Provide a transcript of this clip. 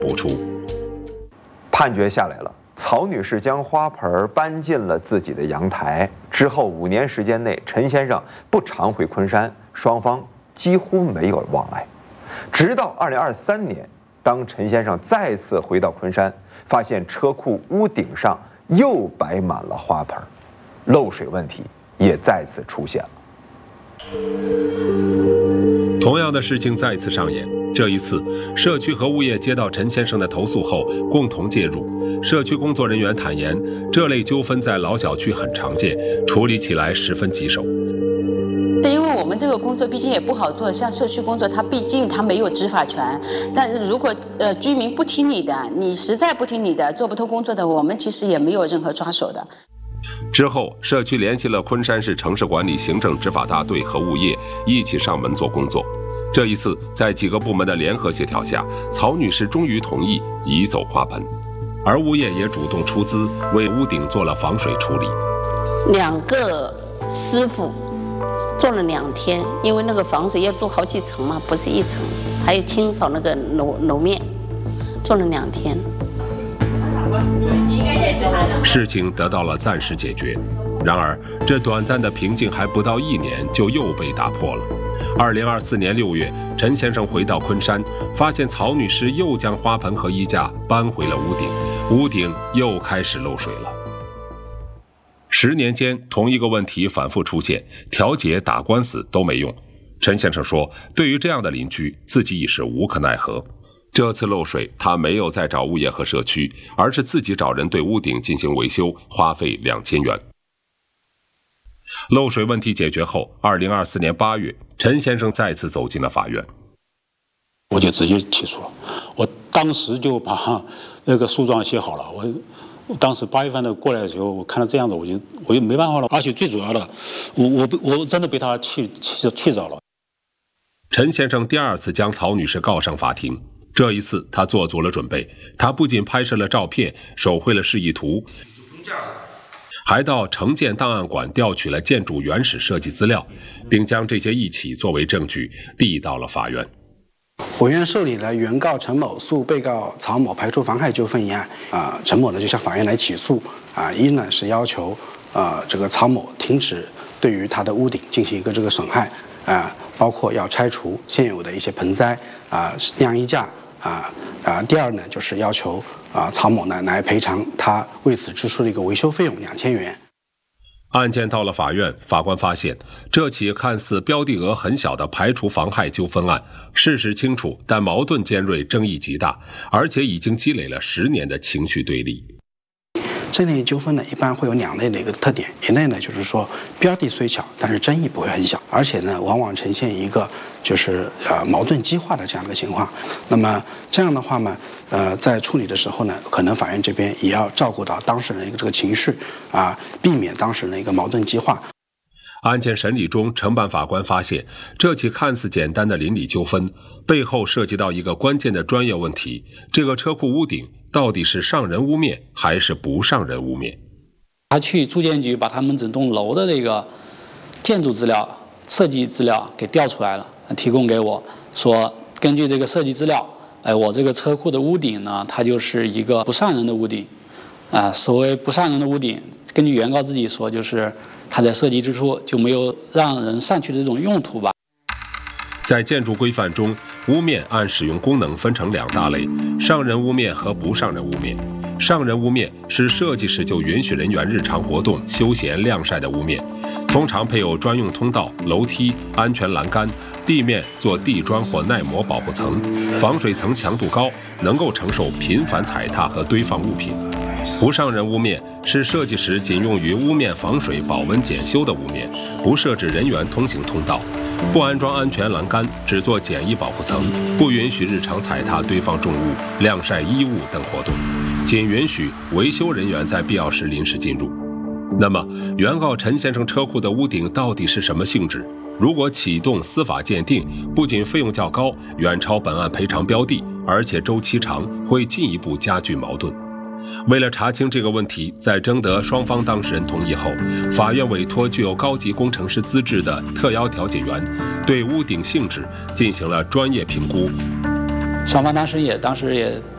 不出。 判决下来了，曹女士将花盆搬进了自己的阳台。之后5年时间内，陈先生不常回昆山，双方几乎没有往来。直到2023年，当陈先生再次回到昆山，发现车库屋顶上又摆满了花盆，漏水问题也再次出现了。 同样的事情再次上演。这一次，社区和物业接到陈先生的投诉后，共同介入。社区工作人员坦言，这类纠纷在老小区很常见，处理起来十分棘手。 因为我们这个工作毕竟也不好做，像社区工作，它毕竟没有执法权。但是如果居民不听你的，你实在不听你的，做不通工作的，我们其实也没有任何抓手的。 之后，社区联系了昆山市城市管理行政执法大队和物业一起上门做工作。这一次，在几个部门的联合协调下，曹女士终于同意移走花盆，而物业也主动出资为屋顶做了防水处理。 2个师傅做了2天，因为那个防水要做好几层嘛，不是1层，还有清扫那个楼面，做了2天。 事情得到了暂时解决，然而这短暂的平静还不到1年，就又被打破了。2024年6月，陈先生回到昆山，发现曹女士又将花盆和衣架搬回了屋顶，屋顶又开始漏水了。10年间，同一个问题反复出现，调解打官司都没用。陈先生说，对于这样的邻居，自己已是无可奈何。这次漏水，他没有再找物业和社区，而是自己找人对屋顶进行维修，花费2000元。漏水问题解决后，2024年8月，陈先生再次走进了法院。 我就直接起诉了，我当时就把那个诉状写好了。我当时8月份的过来的时候，我看到这样子，我就没办法了。而且最主要的，我真的被他气着了。 陈先生第2次将曹女士告上法庭。这一次，他做足了准备。他不仅拍摄了照片，手绘了示意图，还到城建档案馆调取了建筑原始设计资料，并将这些一起作为证据递到了法院。 委员受理了原告陈某诉被告曹某排除妨害纠纷一案。陈某呢就向法院来起诉。一呢是要求这个曹某停止对于他的屋顶进行一个这个损害。包括要拆除现有的一些盆栽晾衣架第2呢就是要求曹某呢来赔偿他为此支出的一个维修费用2000元。 案件到了法院，法官发现这起看似标的额很小的排除妨害纠纷案，事实清楚，但矛盾尖锐，争议极大，而且已经积累了10年的情绪对立。 这类纠纷呢，一般会有2类的一个特点，一类呢就是说标的虽小，但是争议不会很小，而且呢往往呈现一个就是矛盾激化的这样的一个情况。那么这样的话呢，在处理的时候呢，可能法院这边也要照顾到当事人一个这个情绪避免当事人的一个矛盾激化。 案件审理中，承办法官发现，这起看似简单的邻里纠纷背后涉及到一个关键的专业问题：这个车库屋顶到底是上人屋面还是不上人屋面？ 他去住建局把他们整栋楼的这个建筑资料、设计资料给调出来了，提供给我，说根据这个设计资料，我这个车库的屋顶呢，它就是一个不上人的屋顶。所谓不上人的屋顶，根据原告自己说，就是他在设计之初就没有让人上去的这种用途吧。 在建筑规范中，屋面按使用功能分成2大类：上人屋面和不上人屋面。上人屋面是设计时就允许人员日常活动、休闲、晾晒的屋面，通常配有专用通道、楼梯、安全栏杆，地面做地砖或耐磨保护层，防水层强度高，能够承受频繁踩踏和堆放物品。不上人屋面是设计时仅用于屋面防水、保温、检修的屋面，不设置人员通行通道，不安装安全栏杆，只做简易保护层，不允许日常踩踏、堆放重物、晾晒衣物等活动，仅允许维修人员在必要时临时进入。那么，原告陈先生车库的屋顶到底是什么性质？如果启动司法鉴定，不仅费用较高，远超本案赔偿标的，而且周期长，会进一步加剧矛盾。为了查清这个问题，在征得双方当事人同意后，法院委托具有高级工程师资质的特邀调解员对屋顶性质进行了专业评估。 双方当时也